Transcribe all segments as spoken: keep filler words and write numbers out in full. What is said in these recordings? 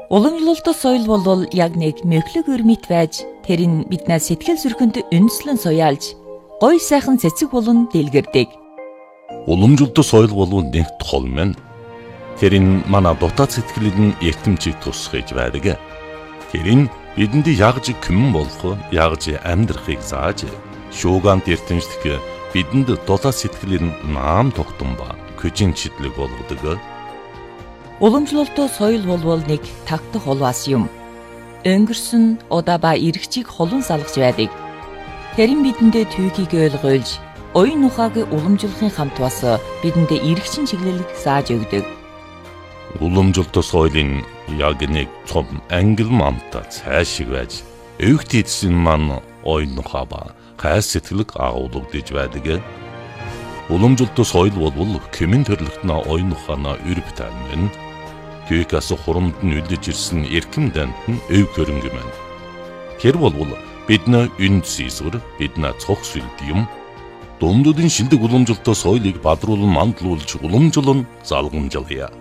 Уламжлалт соёл бол яг нэг мөхлөг өрмит байж тэр нь биднээс сэтгэл зүрхэнд үндэслэн суяалж гой сайхан цэцэг болон дэлгэрдэг. Уламжлалт соёл бол нэг тол мэн. Тэр нь манай дотоод сэтгэлийн эртэмчийг тусгаж байдаг. Тэр нь бидэнд ягж күмэн болох, ягж амьдрахыг зааж, шуугант эртэмжлэх бидэнд дотоод сэтгэлийн наам тогтсон ба көжин чидлэг болгодог. Уламжлалт соёл бол нэг тагтах холвас юм. Өнгөрсөн удаа ба эргчийг холон салгаж байдаг. Тэр нь бидэндээ түүхийг ойлгуулж, оюун ухааг уламжлахын хамт бас бидэндээ эргчин чиглэлийг зааж өгдөг. Уламжлалт соёлын яг нэг цом ангил мамта цаашиг байж, өвгт эдсэн маань оюун ухаа ба хайр сэтгэлэг агуулгадж байдаг. Уламжлалт соёл бол кэмэн төрлөختнө оюун ухаана өрөв тань. Түүхээс хурамд нь үлдэж ирсэн эрхэм дант нь өв хөрөнгө мэн. Тэр бол бидний үнд зэсвэр, бидний цог сүлд юм. Дундуудын шилдэг уламжлалт соёлыг бадруулан мандлуулж уламжлан залгамжлая.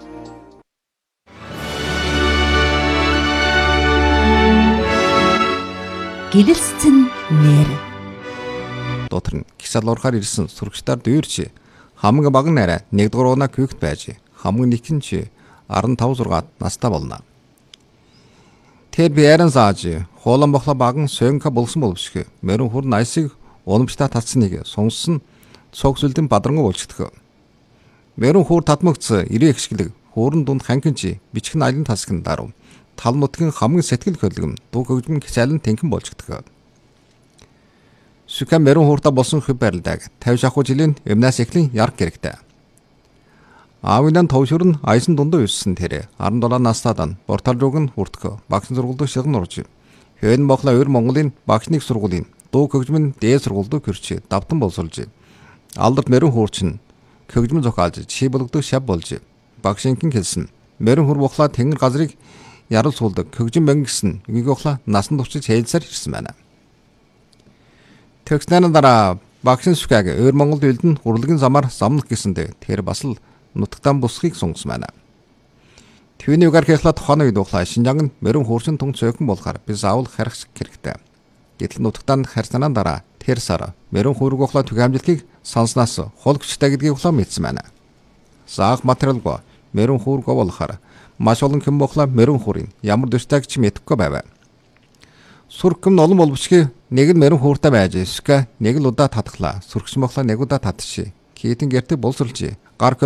Гэрэлцэн нэр. Дотор нь гисал урахаар ирсэн сурагчдаар дүүрч хамгийн бага нараа нэгдүгээр унаа küхт байж хамгийн нэгэн чи арван тав зургаад настай болно. Тэр биерэн зааж хоолон бохла баган сөнка болсон боловсгүй. Мөрөн хур найсыг уламжтай татсныг сонсон цогсөлдөн бадрангуй болчихдог. Мөрөн хур татмагц ирээ ихшгэлэг хуурын дунд ханкинчи бичгэн айлын тасгын даруй тал нутгийн хамгийн сэтгэл хөдлөм дуу хөгжмөн хичээлэн тэнхэн болчихдог. Сүкэ мөрөн хуурта болсон хөв барилдаг тавь шахуу жилийн өмнөөс эхлэн ярг гэрэгтэй. Аавындан товшөр нь айсан дундаа өссөн тэр арван долоо настайдан портал руу нь хүртгөө багшин сургуульд шигэн орж. Хэн бохла өр Монголын багшник сургуулийн дуу хөгжмөн дээд сургуульд хөрч давтан боловсруулж. Алдарт мөрөн хуурчин хөгжмөн зохиолж чи болгодог шав болж. Багшинхэн хэлсэн. Мөрөн хур бохла тэнгэр газрыг ярал суулдаг хөгжим банк гэсэн үгийг бохла насан туршиж хэлсээр ирсэн байна. Төгснөрийн дараа багшин сүкэг өр Монголд үлдэн урлагийн замаар замнах гэсэндээ тэр бас л нутагтан бусхийг сунгасан байна. Түүний угаар хийхлаа тухайн үед ухлаа Шинжаан нь мөрөн хуурчин тун цөөхөн болохоор biz авал харих хэрэгтэй. Гэтэл нутагтан харьцаанаа дараа тэр сар мөрөн хуург ухлаа түг амжилтыг санснаас хол хүчтэй гэдгийг ухлаа мэдсэн байна. Заах материалгүй мөрөн хуург болохоор маш олон хэн бохла мөрөн хуурын ямар дэвтайг ч мэдэхгүй байв. Сүрхэм олон боловчгүй нэг нь мөрөн хууртай байж эсвэл нэг л удаа татглаа. Сүрхсэн бохла нэг удаа татчих. Китэн гэртэг боловсруулж гар